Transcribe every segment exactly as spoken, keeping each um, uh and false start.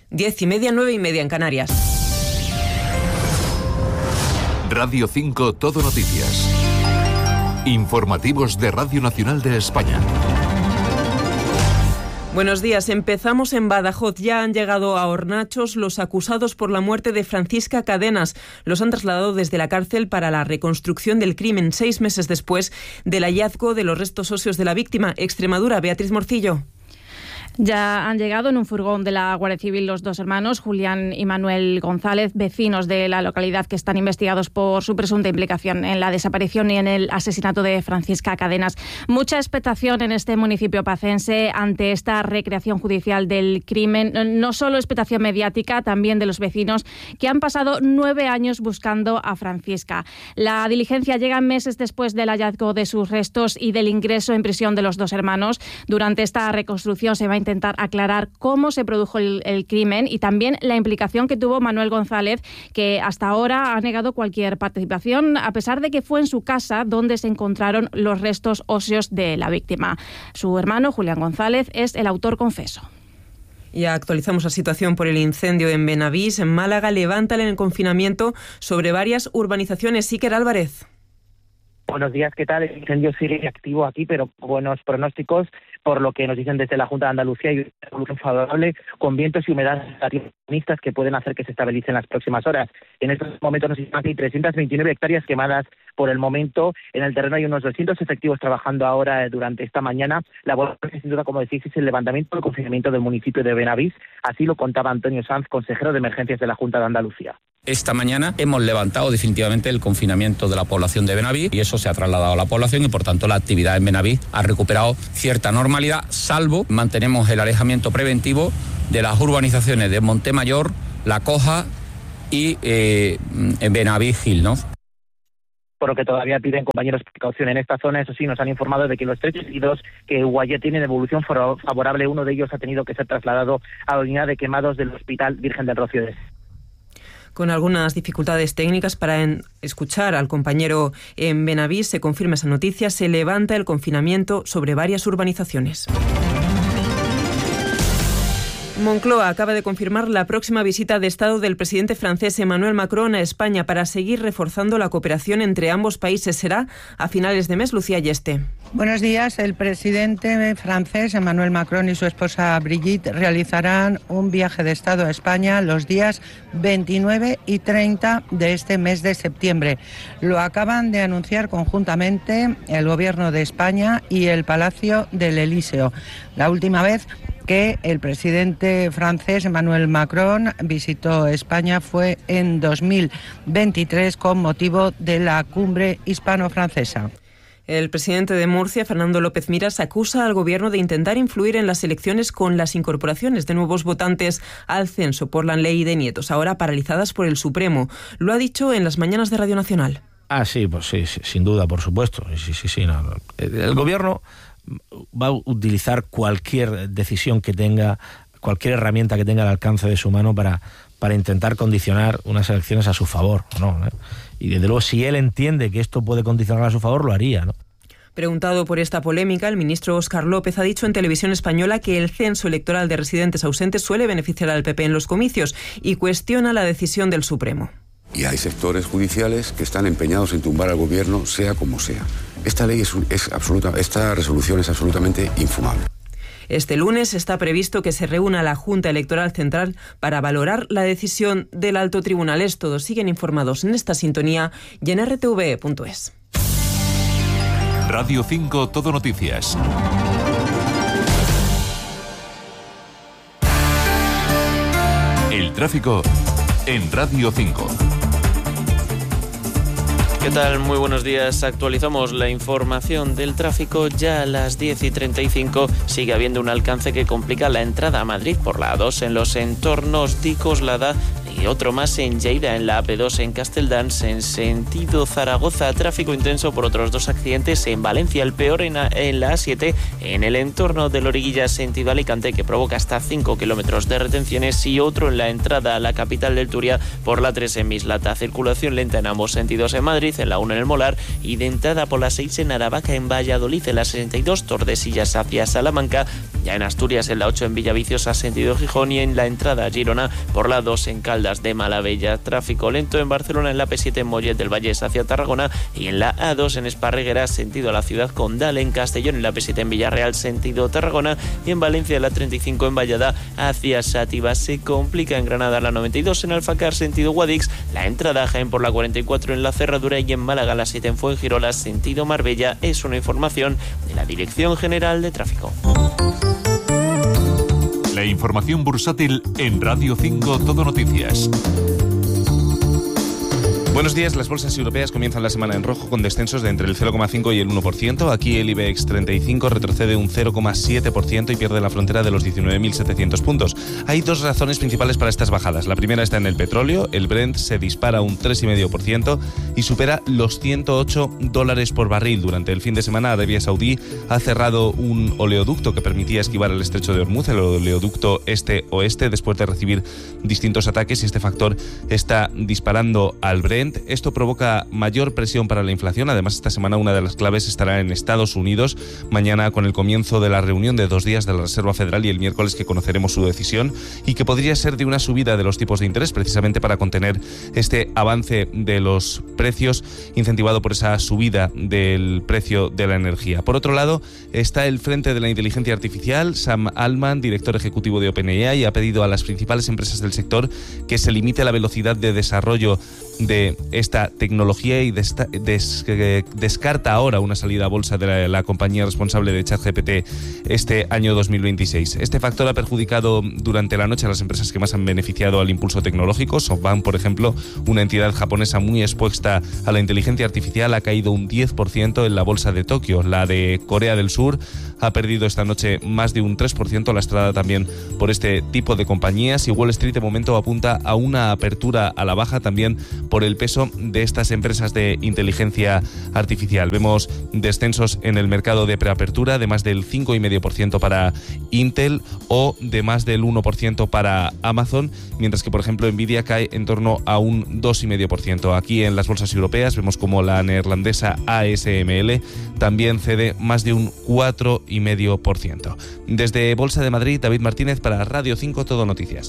Diez y media, nueve y media en Canarias. Radio cinco Todo Noticias. Informativos de Radio Nacional de España. Buenos días. Empezamos en Badajoz. Ya han llegado a Hornachos los acusados por la muerte de Francisca Cadenas. Los han trasladado desde la cárcel para la reconstrucción del crimen, seis meses después del hallazgo de los restos óseos de la víctima. Extremadura, Beatriz Morcillo. Ya han llegado en un furgón de la Guardia Civil los dos hermanos, Julián y Manuel González, vecinos de la localidad que están investigados por su presunta implicación en la desaparición y en el asesinato de Francisca Cadenas. Mucha expectación en este municipio pacense ante esta recreación judicial del crimen. No solo expectación mediática, también de los vecinos que han pasado nueve años buscando a Francisca. La diligencia llega meses después del hallazgo de sus restos y del ingreso en prisión de los dos hermanos. Durante esta reconstrucción se va a intentar aclarar cómo se produjo el, el crimen y también la implicación que tuvo Manuel González, que hasta ahora ha negado cualquier participación, a pesar de que fue en su casa donde se encontraron los restos óseos de la víctima. Su hermano, Julián González, es el autor confeso. Y actualizamos la situación por el incendio en Benavís, en Málaga. Levantan el confinamiento sobre varias urbanizaciones. Iker Álvarez. Buenos días, ¿qué tal? El incendio sigue activo aquí, pero buenos pronósticos, por lo que nos dicen desde la Junta de Andalucía, y una evolución favorable con vientos y humedades relativas que pueden hacer que se estabilicen las próximas horas. En estos momentos nos dicen que hay trescientas veintinueve hectáreas quemadas por el momento. En el terreno hay unos doscientos efectivos trabajando ahora durante esta mañana. La buena noticia, sin duda, como decís, es el levantamiento del confinamiento del municipio de Benavís. Así lo contaba Antonio Sanz, consejero de Emergencias de la Junta de Andalucía. Esta mañana hemos levantado definitivamente el confinamiento de la población de Benavís y eso se ha trasladado a la población y por tanto la actividad en Benavís ha recuperado cierta normalidad, salvo mantenemos el alejamiento preventivo de las urbanizaciones de Montemayor, La Coja y eh, Benavís Gil, ¿no? Por lo que todavía piden compañeros precaución en esta zona. Eso sí, nos han informado de que los tres heridos que Guayet tienen evolución favorable, uno de ellos ha tenido que ser trasladado a la unidad de quemados del Hospital Virgen del Rocío de Con algunas dificultades técnicas para en escuchar al compañero en Benavís, se confirma esa noticia, se levanta el confinamiento sobre varias urbanizaciones. Moncloa acaba de confirmar la próxima visita de Estado del presidente francés Emmanuel Macron a España para seguir reforzando la cooperación entre ambos países. Será a finales de mes. Lucía Yeste. Buenos días. El presidente francés Emmanuel Macron y su esposa Brigitte realizarán un viaje de Estado a España los días veintinueve y treinta de este mes de septiembre. Lo acaban de anunciar conjuntamente el Gobierno de España y el Palacio del Elíseo. La última vez que el presidente francés Emmanuel Macron visitó España fue en dos mil veintitrés con motivo de la cumbre hispano-francesa. El presidente de Murcia, Fernando López Miras, acusa al Gobierno de intentar influir en las elecciones con las incorporaciones de nuevos votantes al censo por la ley de nietos, ahora paralizadas por el Supremo. Lo ha dicho en las mañanas de Radio Nacional. Ah, sí, pues sí, sí sin duda, por supuesto. Sí, sí, sí, no, no. El Gobierno va a utilizar cualquier decisión que tenga, cualquier herramienta que tenga al alcance de su mano para, para intentar condicionar unas elecciones a su favor, ¿no? Y desde luego, si él entiende que esto puede condicionar a su favor, lo haría, ¿no? Preguntado por esta polémica, el ministro Óscar López ha dicho en Televisión Española que el censo electoral de residentes ausentes suele beneficiar al P P en los comicios y cuestiona la decisión del Supremo. Y hay sectores judiciales que están empeñados en tumbar al gobierno, sea como sea. Esta ley es, es absoluta, esta resolución es absolutamente infumable. Este lunes está previsto que se reúna la Junta Electoral Central para valorar la decisión del Alto Tribunal. Es todo. Siguen informados en esta sintonía y en r t v e punto es. Radio cinco Todo Noticias. El tráfico en Radio cinco. ¿Qué tal? Muy buenos días. Actualizamos la información del tráfico. Ya a las diez y treinta y cinco sigue habiendo un alcance que complica la entrada a Madrid por la A dos en los entornos de Coslada y otro más en Lleida, en la A P dos en Castelldans, en sentido Zaragoza. Tráfico intenso por otros dos accidentes en Valencia, el peor en, a, en la A siete, en el entorno de Loriguilla, sentido Alicante, que provoca hasta cinco kilómetros de retenciones, y otro en la entrada a la capital del Turia por la tres en Mislata. Circulación lenta en ambos sentidos en Madrid, en la uno en el Molar, y de entrada por la seis en Aravaca, en Valladolid, en la sesenta y dos, Tordesillas hacia Salamanca, Ya en Asturias, en la ocho en Villaviciosa, sentido Gijón, y en la entrada a Girona por la dos en Caldas de Malavella. Tráfico lento en Barcelona, en la P siete en Mollet del Vallés hacia Tarragona, y en la A dos en Esparreguera, sentido a la ciudad condal, en Castellón, en la P siete en Villarreal, sentido Tarragona, y en Valencia, la treinta y cinco en Vallada hacia Sátiva. Se complica en Granada la noventa y dos en Alfacar, sentido Guadix, la entrada a Jaén por la cuarenta y cuatro en la Cerradura, y en Málaga la siete en Fuengirola, sentido Marbella. Es una información de la Dirección General de Tráfico. La información bursátil en Radio cinco Todo Noticias. Buenos días. Las bolsas europeas comienzan la semana en rojo con descensos de entre el cero coma cinco y el uno por ciento. Aquí el IBEX treinta y cinco retrocede un cero coma siete por ciento y pierde la frontera de los diecinueve mil setecientos puntos. Hay dos razones principales para estas bajadas. La primera está en el petróleo. El Brent se dispara un tres coma cinco por ciento y supera los ciento ocho dólares por barril. Durante el fin de semana, Arabia Saudí ha cerrado un oleoducto que permitía esquivar el estrecho de Hormuz, el oleoducto este-oeste, después de recibir distintos ataques, y este factor está disparando al Brent. Esto provoca mayor presión para la inflación. Además, esta semana una de las claves estará en Estados Unidos, mañana con el comienzo de la reunión de dos días de la Reserva Federal, y el miércoles que conoceremos su decisión, y que podría ser de una subida de los tipos de interés, precisamente para contener este avance de los precios, incentivado por esa subida del precio de la energía. Por otro lado, está el frente de la inteligencia artificial. Sam Altman, director ejecutivo de OpenAI, ha pedido a las principales empresas del sector que se limite la velocidad de desarrollo de esta tecnología y des, des, eh, descarta ahora una salida a bolsa de la, la compañía responsable de ChatGPT este año dos mil veintiséis. Este factor ha perjudicado durante la noche a las empresas que más han beneficiado al impulso tecnológico. SoftBank, por ejemplo, una entidad japonesa muy expuesta a la inteligencia artificial, ha caído un diez por ciento en la bolsa de Tokio. La de Corea del Sur ha perdido esta noche más de un tres por ciento, lastrada también por este tipo de compañías, y Wall Street de momento apunta a una apertura a la baja también por el peso de estas empresas de inteligencia artificial. Vemos descensos en el mercado de preapertura de más del cinco coma cinco por ciento para Intel o de más del uno por ciento para Amazon, mientras que, por ejemplo, Nvidia cae en torno a un dos coma cinco por ciento. Aquí en las bolsas europeas vemos como la neerlandesa A S M L también cede más de un cuatro coma cinco por ciento. Desde Bolsa de Madrid, David Martínez para Radio cinco Todo Noticias.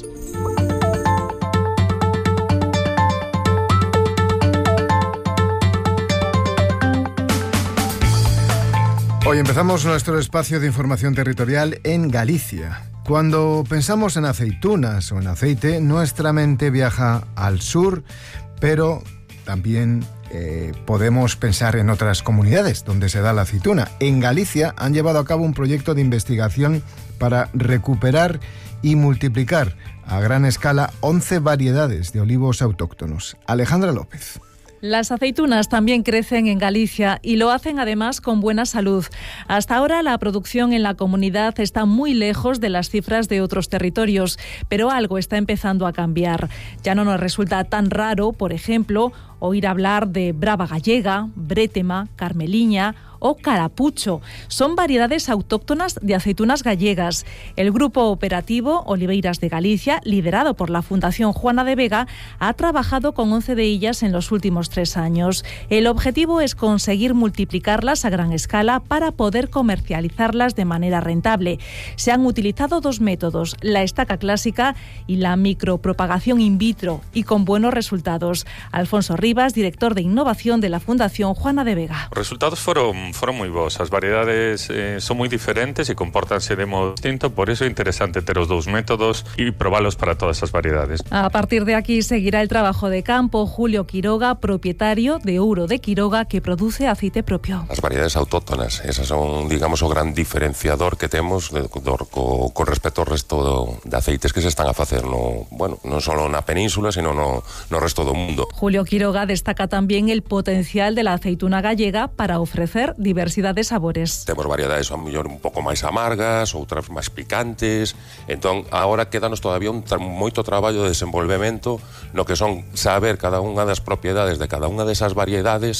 Hoy empezamos nuestro espacio de información territorial en Galicia. Cuando pensamos en aceitunas o en aceite, nuestra mente viaja al sur, pero también eh, podemos pensar en otras comunidades donde se da la aceituna. En Galicia han llevado a cabo un proyecto de investigación para recuperar y multiplicar a gran escala once variedades de olivos autóctonos. Alejandra López. Las aceitunas también crecen en Galicia y lo hacen además con buena salud. Hasta ahora la producción en la comunidad está muy lejos de las cifras de otros territorios, pero algo está empezando a cambiar. Ya no nos resulta tan raro, por ejemplo, oír hablar de brava gallega, brétema, carmeliña o carapucho. Son variedades autóctonas de aceitunas gallegas. El grupo operativo Oliveiras de Galicia, liderado por la Fundación Juana de Vega, ha trabajado con once de ellas en los últimos tres años. El objetivo es conseguir multiplicarlas a gran escala para poder comercializarlas de manera rentable. Se han utilizado dos métodos, la estaca clásica y la micropropagación in vitro, y con buenos resultados. Alfonso Rivas, director de innovación de la Fundación Juana de Vega. Os resultados foron foron moi bons. As variedades eh, son moi diferentes e compórtanse de modo distinto, por iso é interesante ter os dous métodos e probalos para todas as variedades. A partir de aquí seguirá el trabajo de campo. Julio Quiroga, propietario de Ouro de Quiroga, que produce aceite propio. As variedades autóctonas, esas son, digamos, o gran diferenciador que temos de, de, co, con respecto ao resto do, de aceites que se están a facer no, bueno, non só na península, sino no, no resto do mundo. Julio Quiroga destaca también el potencial de la aceituna gallega para ofrecer diversidad de sabores. Temos variedades a mellor un pouco máis amargas, outras máis picantes. Entón, agora quédanos todavía un tra- moito traballo de desenvolvemento no que son saber cada unha das propiedades de cada unha desas variedades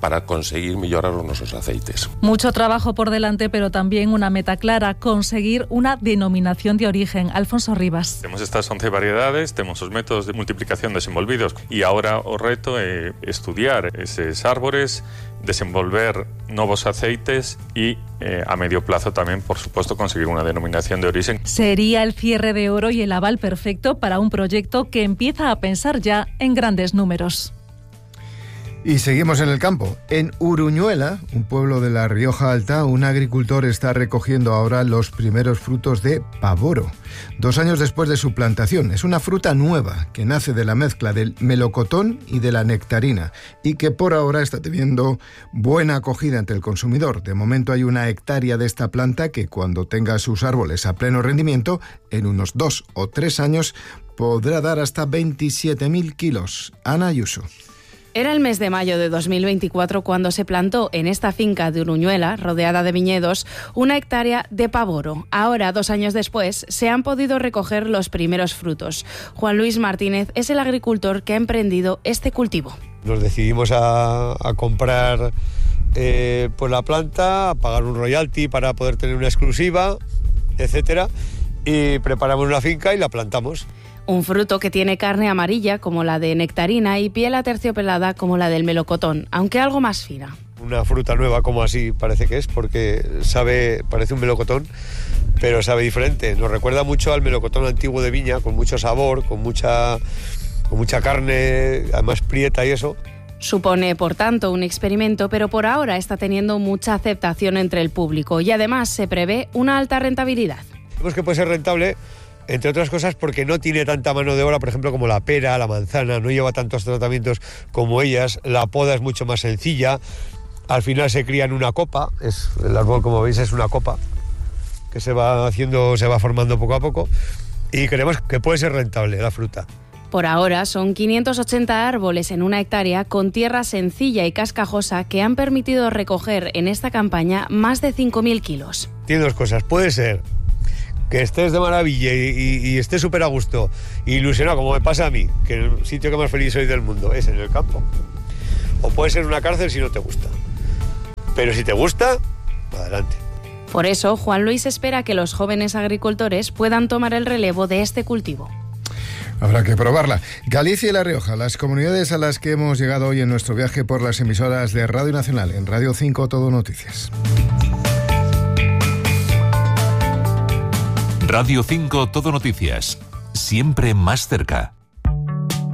para conseguir mejorar los nuestros aceites. Mucho trabajo por delante, pero también una meta clara, conseguir una denominación de origen. Alfonso Rivas. Tenemos estas once variedades, tenemos los métodos de multiplicación desenvolvidos y ahora os reto eh, estudiar esos árboles, desenvolver nuevos aceites y eh, a medio plazo también, por supuesto, conseguir una denominación de origen. Sería el cierre de oro y el aval perfecto para un proyecto que empieza a pensar ya en grandes números. Y seguimos en el campo. En Uruñuela, un pueblo de la Rioja Alta, un agricultor está recogiendo ahora los primeros frutos de pavoro, dos años después de su plantación. Es una fruta nueva que nace de la mezcla del melocotón y de la nectarina y que por ahora está teniendo buena acogida entre el consumidor. De momento hay una hectárea de esta planta que, cuando tenga sus árboles a pleno rendimiento, en unos dos o tres años podrá dar hasta veintisiete mil kilos. Ana Ayuso. Era el mes de mayo de dos mil veinticuatro cuando se plantó en esta finca de Uruñuela, rodeada de viñedos, una hectárea de pavoro. Ahora, dos años después, se han podido recoger los primeros frutos. Juan Luis Martínez es el agricultor que ha emprendido este cultivo. Nos decidimos a, a comprar eh, pues la planta, a pagar un royalty para poder tener una exclusiva, etcétera, y preparamos una finca y la plantamos. Un fruto que tiene carne amarilla como la de nectarina y piel aterciopelada como la del melocotón, aunque algo más fina. Una fruta nueva, como así parece que es, porque sabe, parece un melocotón, pero sabe diferente. Nos recuerda mucho al melocotón antiguo de viña, con mucho sabor, con mucha, con mucha carne, además prieta y eso. Supone, por tanto, un experimento, pero por ahora está teniendo mucha aceptación entre el público y además se prevé una alta rentabilidad. Vemos que puede ser rentable, entre otras cosas porque no tiene tanta mano de obra, por ejemplo, como la pera, la manzana, no lleva tantos tratamientos como ellas, la poda es mucho más sencilla, al final se cría en una copa, es, el árbol, como veis, es una copa que se va haciendo, se va formando poco a poco y creemos que puede ser rentable la fruta. Por ahora son quinientos ochenta árboles en una hectárea con tierra sencilla y cascajosa que han permitido recoger en esta campaña más de cinco mil kilos. Tiene dos cosas, puede ser que estés de maravilla y, y, y estés súper a gusto, ilusionado, como me pasa a mí, que el sitio que más feliz soy del mundo es en el campo. O puede ser una cárcel si no te gusta. Pero si te gusta, adelante. Por eso, Juan Luis espera que los jóvenes agricultores puedan tomar el relevo de este cultivo. Habrá que probarla. Galicia y La Rioja, las comunidades a las que hemos llegado hoy en nuestro viaje por las emisoras de Radio Nacional. En Radio cinco, Todo Noticias. Radio cinco Todo Noticias, siempre más cerca.